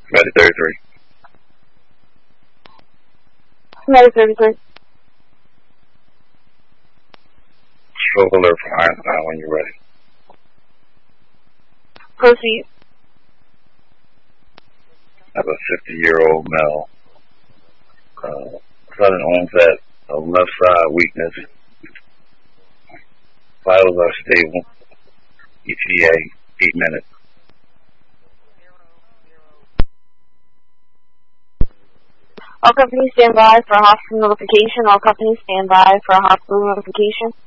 Ready 33. Ready 33. Stroke alert for Einstein when you're ready. Proceed. I have a 50-year-old male. Sudden onset of left side weakness. Vitals are stable. ETA 8 minutes. All companies stand by for hospital notification. All companies stand by for hospital notification.